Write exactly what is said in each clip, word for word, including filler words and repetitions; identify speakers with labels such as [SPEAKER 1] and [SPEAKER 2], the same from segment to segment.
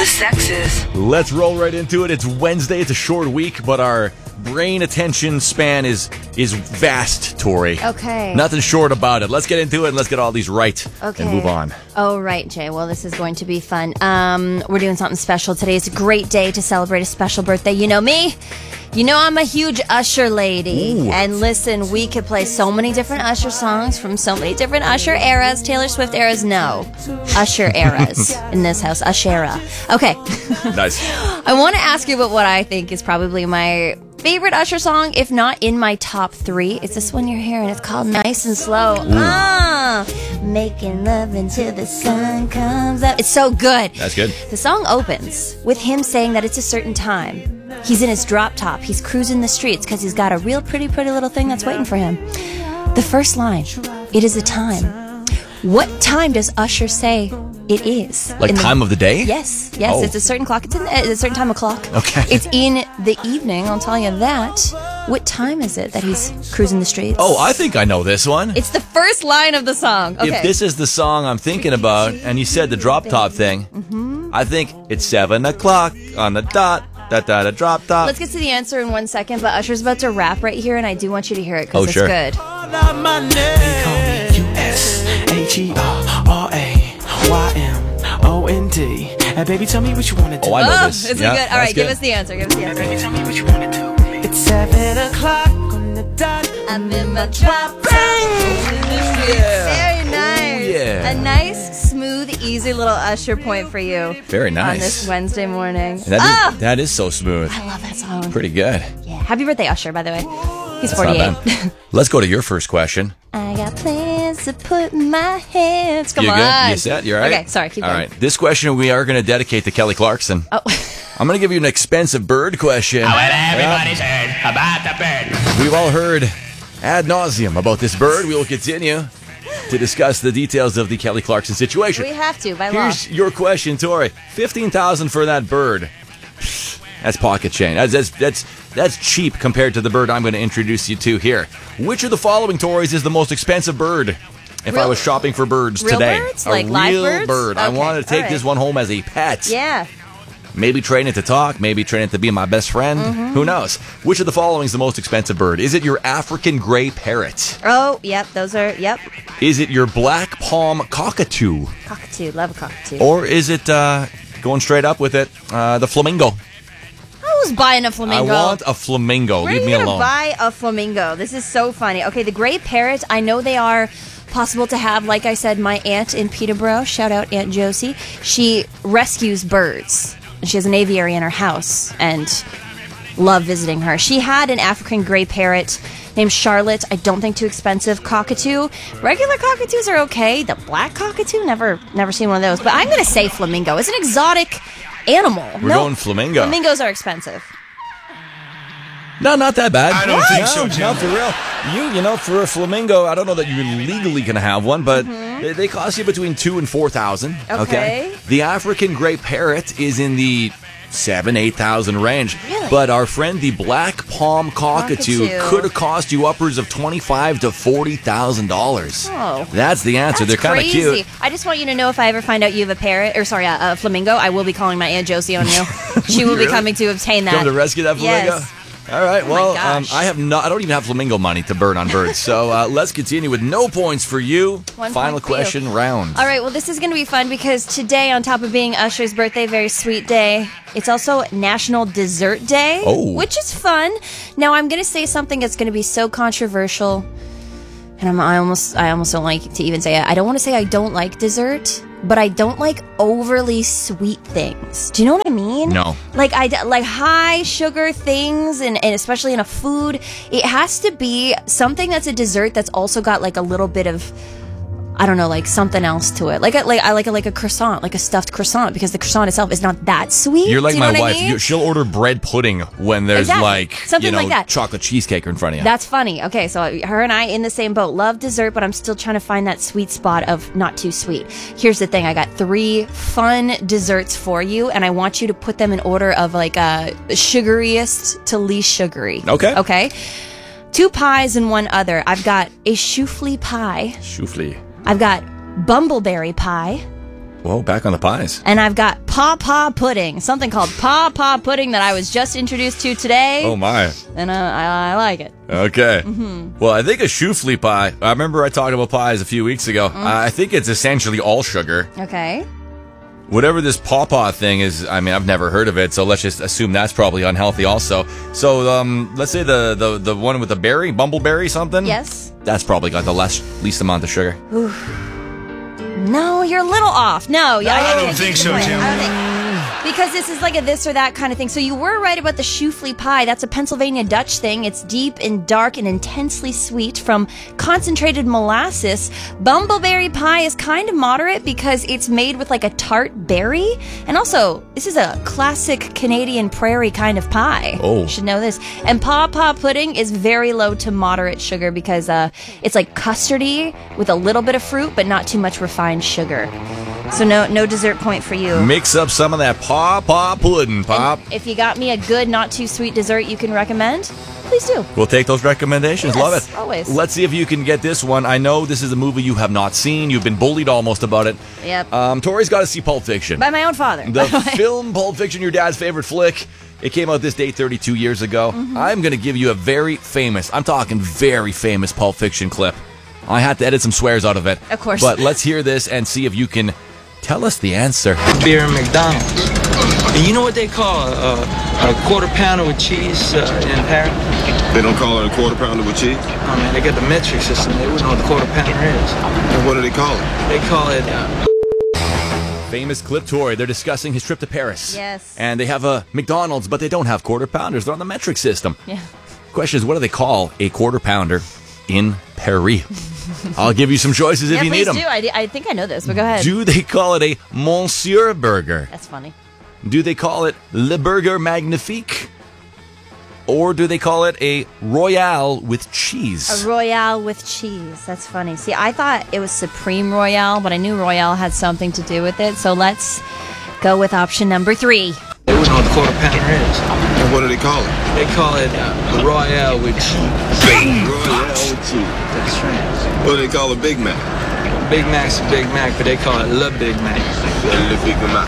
[SPEAKER 1] the sexes.
[SPEAKER 2] Let's roll right into it. It's Wednesday. It's a short week, but our brain attention span is is vast, Tori.
[SPEAKER 3] Okay.
[SPEAKER 2] Nothing short about it. Let's get into it and let's get all these right
[SPEAKER 3] Okay.
[SPEAKER 2] and move on.
[SPEAKER 3] Oh, right, Jay. Well, this is going to be fun. Um, we're doing something special today. It's a great day to celebrate a special birthday. You know me. You know I'm a huge Usher lady.
[SPEAKER 2] Ooh.
[SPEAKER 3] And listen, we could play so many different Usher songs from so many different Usher eras. Taylor Swift eras, no. Usher eras in this house. Ushera. Okay.
[SPEAKER 2] Nice.
[SPEAKER 3] I want to ask you about what I think is probably my favorite Usher song, if not in my top three. It's this one you're hearing. It's called Nice and Slow. Ah, making love until the sun comes up. It's so good.
[SPEAKER 2] That's good.
[SPEAKER 3] The song opens with him saying that it's a certain time. He's in his drop top. He's cruising the streets because he's got a real pretty, pretty little thing that's waiting for him. The first line, it is a time. What time does Usher say it is?
[SPEAKER 2] Like
[SPEAKER 3] In the-
[SPEAKER 2] time of the day?
[SPEAKER 3] Yes, yes.
[SPEAKER 2] Oh.
[SPEAKER 3] It's a certain clock. It's, in, it's a certain time o'clock.
[SPEAKER 2] Okay.
[SPEAKER 3] It's in the evening, I'll tell you that. What time is it that he's cruising the streets?
[SPEAKER 2] Oh, I think I know this one.
[SPEAKER 3] It's the first line of the song. Okay.
[SPEAKER 2] If this is the song I'm thinking about, and you said the drop top thing,
[SPEAKER 3] Mm-hmm.
[SPEAKER 2] I think it's seven o'clock on the dot, da da da drop top.
[SPEAKER 3] Let's get to the answer in one second, but Usher's about to rap right here, and I do want you to hear it because
[SPEAKER 2] Oh,
[SPEAKER 3] it's
[SPEAKER 2] sure.
[SPEAKER 3] good.
[SPEAKER 4] U S H E R R A Y M O N D. Hey, baby, tell me what you want to do.
[SPEAKER 2] Oh, I know
[SPEAKER 3] Oh,
[SPEAKER 2] this.
[SPEAKER 3] is it
[SPEAKER 2] Yeah,
[SPEAKER 3] good? All
[SPEAKER 2] that's
[SPEAKER 3] right, give
[SPEAKER 2] good.
[SPEAKER 3] us the answer. Give us the answer.
[SPEAKER 4] Baby, tell me what you want to do. It's seven o'clock on the dot.
[SPEAKER 3] I'm in my drop top. Very nice.
[SPEAKER 2] Oh, yeah.
[SPEAKER 3] A nice, smooth, easy little Usher point for you.
[SPEAKER 2] Very
[SPEAKER 3] On
[SPEAKER 2] nice.
[SPEAKER 3] this Wednesday morning.
[SPEAKER 2] That is,
[SPEAKER 3] Ah!
[SPEAKER 2] that is so smooth.
[SPEAKER 3] I love that song.
[SPEAKER 2] Pretty good.
[SPEAKER 3] Yeah. Happy birthday, Usher, by the way. He's
[SPEAKER 2] That's not
[SPEAKER 3] forty-eight.
[SPEAKER 2] bad. Let's go to your first question.
[SPEAKER 3] I got plans to put in my hands. Come
[SPEAKER 2] you
[SPEAKER 3] on.
[SPEAKER 2] good? You set? You all right?
[SPEAKER 3] Okay, sorry. Keep
[SPEAKER 2] all
[SPEAKER 3] going.
[SPEAKER 2] right. This question we are going to dedicate to Kelly Clarkson.
[SPEAKER 3] Oh.
[SPEAKER 2] I'm going to give you an expensive bird question.
[SPEAKER 5] Well, everybody's heard about the bird.
[SPEAKER 2] We've all heard ad nauseum about this bird. We will continue to discuss the details of the Kelly Clarkson situation.
[SPEAKER 3] We have to, by law.
[SPEAKER 2] Here's your question, Tori. fifteen thousand dollars for that bird. That's pocket change. That's, that's that's that's cheap compared to the bird I'm going to introduce you to here. Which of the following, Tories, is the most expensive bird? If I
[SPEAKER 3] Real-
[SPEAKER 2] was shopping for birds
[SPEAKER 3] real
[SPEAKER 2] today,
[SPEAKER 3] birds?
[SPEAKER 2] a
[SPEAKER 3] Like
[SPEAKER 2] real
[SPEAKER 3] live birds?
[SPEAKER 2] bird. I
[SPEAKER 3] Okay,
[SPEAKER 2] wanted to take
[SPEAKER 3] all
[SPEAKER 2] this
[SPEAKER 3] right.
[SPEAKER 2] one home as a pet.
[SPEAKER 3] Yeah.
[SPEAKER 2] Maybe train it to talk. Maybe train it to be my best friend.
[SPEAKER 3] Mm-hmm.
[SPEAKER 2] Who knows? Which of the following is the most expensive bird? Is it your African gray parrot?
[SPEAKER 3] Oh, yep. Those are, yep.
[SPEAKER 2] Is it your black palm cockatoo?
[SPEAKER 3] Cockatoo. Love a cockatoo.
[SPEAKER 2] Or is it, uh, going straight up with it, uh, the flamingo?
[SPEAKER 3] Who's buying a flamingo?
[SPEAKER 2] I want a flamingo.
[SPEAKER 3] Where
[SPEAKER 2] Leave
[SPEAKER 3] are
[SPEAKER 2] me
[SPEAKER 3] you gonna
[SPEAKER 2] alone.
[SPEAKER 3] buy a flamingo? This is so funny. Okay, the gray parrot, I know they are possible to have. Like I said, my aunt in Peterborough, shout out Aunt Josie, she rescues birds. And she has an aviary in her house and love visiting her. She had an African gray parrot named Charlotte. I don't think too expensive. Cockatoo. Regular cockatoos are okay. The black cockatoo, never never seen one of those. But I'm going to say flamingo. It's an exotic animal.
[SPEAKER 2] We're
[SPEAKER 3] No,
[SPEAKER 2] going flamingo.
[SPEAKER 3] Flamingos are expensive.
[SPEAKER 2] No, not that bad.
[SPEAKER 5] I don't think so,
[SPEAKER 2] No,
[SPEAKER 5] Jim.
[SPEAKER 2] no, for real. You, you know, for a flamingo, I don't know that you legally can have one, but they, they cost you between two and four thousand.
[SPEAKER 3] Mm-hmm. Okay.
[SPEAKER 2] The African gray parrot is in the seven, eight thousand range.
[SPEAKER 3] Really?
[SPEAKER 2] But our friend, the black palm cockatoo,
[SPEAKER 3] Cockatoo.
[SPEAKER 2] could have cost you upwards of twenty-five to forty thousand dollars.
[SPEAKER 3] Oh.
[SPEAKER 2] That's the answer.
[SPEAKER 3] That's
[SPEAKER 2] They're kind of
[SPEAKER 3] crazy.
[SPEAKER 2] cute.
[SPEAKER 3] I just want you to know if I ever find out you have a parrot, or sorry, a, a flamingo, I will be calling my Aunt Josie on you. She will be
[SPEAKER 2] Really?
[SPEAKER 3] coming to obtain that.
[SPEAKER 2] Come to rescue that flamingo.
[SPEAKER 3] Yes.
[SPEAKER 2] All right.
[SPEAKER 3] Oh my
[SPEAKER 2] Well, um,
[SPEAKER 3] gosh.
[SPEAKER 2] I have not. I don't even have flamingo money to burn on birds. So uh, let's continue with no points for you.
[SPEAKER 3] One
[SPEAKER 2] Final
[SPEAKER 3] point for you.
[SPEAKER 2] question round.
[SPEAKER 3] All right, well, this is going to be fun because today, on top of being Usher's birthday, very sweet day, it's also National Dessert Day,
[SPEAKER 2] Oh.
[SPEAKER 3] which is fun. Now, I'm going to say something that's going to be so controversial, and I'm, I almost, I almost don't like to even say it. I don't want to say I don't like dessert, but I don't like overly sweet things. Do you know what I mean?
[SPEAKER 2] No.
[SPEAKER 3] Like I d- like high sugar things, and, and especially in a food, it has to be something that's a dessert that's also got like a little bit of, I don't know, like something else to it. Like a, like I like a, like a croissant, like a stuffed croissant, because the croissant itself is not that sweet.
[SPEAKER 2] You're like
[SPEAKER 3] Do you know
[SPEAKER 2] my
[SPEAKER 3] what I
[SPEAKER 2] wife.
[SPEAKER 3] mean?
[SPEAKER 2] You, she'll order bread pudding when there's
[SPEAKER 3] Exactly.
[SPEAKER 2] like
[SPEAKER 3] Something
[SPEAKER 2] you know
[SPEAKER 3] like that.
[SPEAKER 2] chocolate cheesecake in front of you.
[SPEAKER 3] That's funny. Okay, so her and I in the same boat. Love dessert, but I'm still trying to find that sweet spot of not too sweet. Here's the thing. I got three fun desserts for you, and I want you to put them in order of like uh, sugariest to least sugary.
[SPEAKER 2] Okay.
[SPEAKER 3] Okay. Two pies and one other. I've got a choufle pie.
[SPEAKER 2] Choufle.
[SPEAKER 3] I've got bumbleberry pie.
[SPEAKER 2] Whoa, back on the pies.
[SPEAKER 3] And I've got Paw Paw Pudding, something called Paw Paw Pudding that I was just introduced to today.
[SPEAKER 2] Oh, my.
[SPEAKER 3] And uh, I, I like it.
[SPEAKER 2] Okay. Mm-hmm. Well, I think a choufle pie, I remember I talked about pies a few weeks ago. Mm. Uh, I think it's essentially all sugar.
[SPEAKER 3] Okay.
[SPEAKER 2] Whatever this Paw Paw thing is, I mean, I've never heard of it, so let's just assume that's probably unhealthy also. So, um, let's say the, the, the one with the berry, bumbleberry something?
[SPEAKER 3] Yes.
[SPEAKER 2] That's probably got the less, least amount of sugar.
[SPEAKER 3] Ooh. No, you're a little off. No, yeah,
[SPEAKER 1] I don't think so, Tim.
[SPEAKER 3] I don't think. Because this is like a this or that kind of thing. So you were right about the choufle pie. That's a Pennsylvania Dutch thing. It's deep and dark and intensely sweet from concentrated molasses. Bumbleberry pie is kind of moderate because it's made with like a tart berry. And also, this is a classic Canadian prairie kind of pie.
[SPEAKER 2] Oh.
[SPEAKER 3] You should know this. And Paw Paw Pudding is very low to moderate sugar because uh, it's like custardy with a little bit of fruit, but not too much refined sugar. So no no dessert point for you.
[SPEAKER 2] Mix up some of that Paw Paw pudding, Pop.
[SPEAKER 3] And if you got me a good, not too sweet dessert you can recommend, please do.
[SPEAKER 2] We'll take those recommendations.
[SPEAKER 3] Yes,
[SPEAKER 2] Love it.
[SPEAKER 3] always.
[SPEAKER 2] Let's see if you can get this one. I know this is a movie you have not seen. You've been bullied almost about it.
[SPEAKER 3] Yep.
[SPEAKER 2] Um, Tori's got to see Pulp Fiction.
[SPEAKER 3] By my own father.
[SPEAKER 2] The film Pulp Fiction, your dad's favorite flick. It came out this date thirty-two years ago. Mm-hmm. I'm going to give you a very famous, I'm talking very famous Pulp Fiction clip. I had to edit some swears out of it.
[SPEAKER 3] Of course.
[SPEAKER 2] But let's hear this and see if you can tell us the answer.
[SPEAKER 6] Beer and McDonald's. And you know what they call a, a quarter pounder with cheese uh, in Paris?
[SPEAKER 7] They don't call it a quarter pounder with cheese?
[SPEAKER 6] Oh man, they got the metric system. They wouldn't know what a quarter pounder is.
[SPEAKER 7] And what do they call it?
[SPEAKER 6] They call it... Uh,
[SPEAKER 2] Famous clip, Tori. They're discussing his trip to Paris.
[SPEAKER 3] Yes.
[SPEAKER 2] And they have a McDonald's, but they don't have quarter pounders. They're on the metric system.
[SPEAKER 3] Yeah.
[SPEAKER 2] Question is, what do they call a quarter pounder in Paris? I'll give you some choices if
[SPEAKER 3] yeah,
[SPEAKER 2] you need them.
[SPEAKER 3] do. I, I think I know this, but go ahead.
[SPEAKER 2] Do they call it a Monsieur Burger?
[SPEAKER 3] That's funny.
[SPEAKER 2] Do they call it Le Burger Magnifique? Or do they call it a Royale with cheese?
[SPEAKER 3] A Royale with cheese. That's funny. See, I thought it was Supreme Royale, but I knew Royale had something to do with it. So let's go with option number three.
[SPEAKER 6] They wouldn't know what a quarter pounder is.
[SPEAKER 7] And what do they call it?
[SPEAKER 6] They call it uh, the Royale with cheese.
[SPEAKER 7] Royale with cheese.
[SPEAKER 6] That's right.
[SPEAKER 7] What do they call a Big Mac?
[SPEAKER 6] Big Mac's a Big Mac, but they call it Le Big Mac.
[SPEAKER 7] Le Big Mac.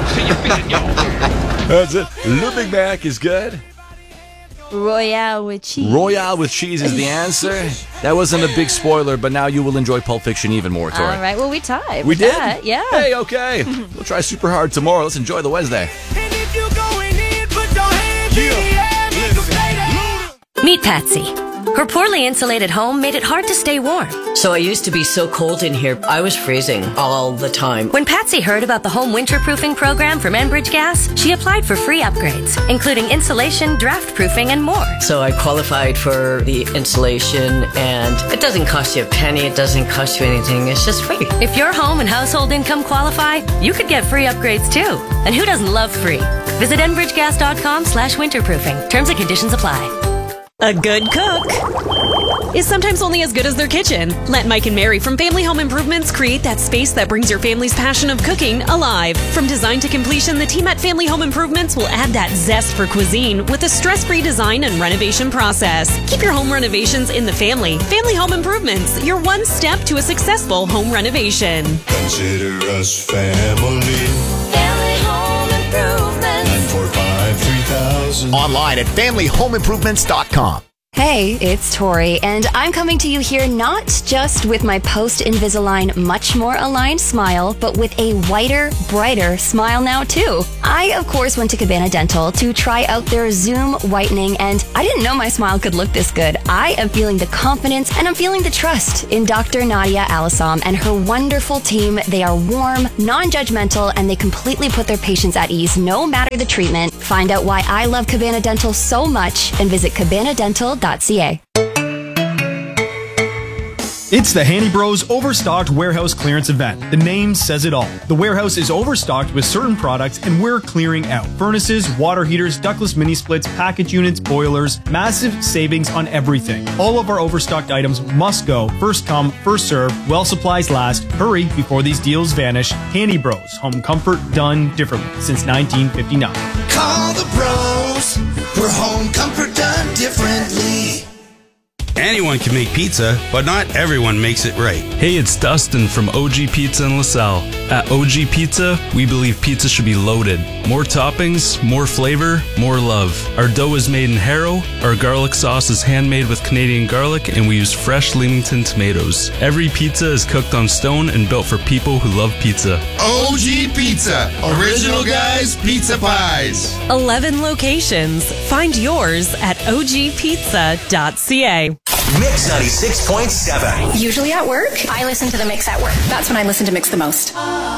[SPEAKER 2] That's it. Le Big Mac is good.
[SPEAKER 3] Royale with cheese.
[SPEAKER 2] Royale with cheese is the answer. That wasn't a big spoiler, but now you will enjoy Pulp Fiction even more, Tori.
[SPEAKER 3] All right. Well, we tied.
[SPEAKER 2] We
[SPEAKER 3] with
[SPEAKER 2] did?
[SPEAKER 3] that. Yeah.
[SPEAKER 2] Hey, okay. We'll try super hard tomorrow. Let's enjoy the Wednesday.
[SPEAKER 4] And if you're going in, put your hands in the air, make 'em say that.
[SPEAKER 8] Meet Patsy. Her poorly insulated home made it hard to stay warm.
[SPEAKER 9] So I used to be so cold in here, I was freezing all the time.
[SPEAKER 8] When Patsy heard about the home winterproofing program from Enbridge Gas, she applied for free upgrades, including insulation, draft proofing, and more.
[SPEAKER 9] So I qualified for the insulation, and it doesn't cost you a penny, it doesn't cost you anything, it's just free.
[SPEAKER 8] If your home and household income qualify, you could get free upgrades too. And who doesn't love free? Visit enbridgegas.com slash winterproofing. Terms and conditions apply.
[SPEAKER 10] A good cook is sometimes only as good as their kitchen. Let Mike and Mary from Family Home Improvements create that space that brings your family's passion of cooking alive. From design to completion, the team at Family Home Improvements will add that zest for cuisine with a stress-free design and renovation process. Keep your home renovations in the family. Family Home Improvements, your one step to a successful home renovation.
[SPEAKER 11] Consider us family.
[SPEAKER 3] Family Home Improvements.
[SPEAKER 11] nine four five, three thousand.
[SPEAKER 12] Online at family home improvements dot com.
[SPEAKER 3] Hey, it's Tori, and I'm coming to you here not just with my post-Invisalign much more aligned smile, but with a whiter, brighter smile now too. I, of course, went to Cabana Dental to try out their Zoom whitening, and I didn't know my smile could look this good. I am feeling the confidence and I'm feeling the trust in Doctor Nadia Alisam and her wonderful team. They are warm, non-judgmental, and they completely put their patients at ease no matter the treatment. Find out why I love Cabana Dental so much and visit cabana dental dot c a.
[SPEAKER 13] It's the Handy Bros Overstocked Warehouse Clearance Event. The name says it all. The warehouse is overstocked with certain products and we're clearing out. Furnaces, water heaters, ductless mini splits, package units, boilers, massive savings on everything. All of our overstocked items must go. First come, first serve, while supplies last. Hurry before these deals vanish. Handy Bros, home comfort done differently since nineteen fifty-nine.
[SPEAKER 11] Call the bros, we're home comfort done differently.
[SPEAKER 1] Anyone can make pizza, but not everyone makes it right.
[SPEAKER 14] Hey, it's Dustin from O G Pizza in LaSalle. At O G Pizza, we believe pizza should be loaded. More toppings, more flavor, more love. Our dough is made in Harrow, our garlic sauce is handmade with Canadian garlic, and we use fresh Leamington tomatoes. Every pizza is cooked on stone and built for people who love pizza.
[SPEAKER 15] O G Pizza, original guys, pizza pies.
[SPEAKER 10] eleven locations. Find yours at o g pizza dot c a.
[SPEAKER 16] Mix ninety-six point seven.
[SPEAKER 17] Usually at work, I listen to the Mix at work. That's when I listen to Mix the most.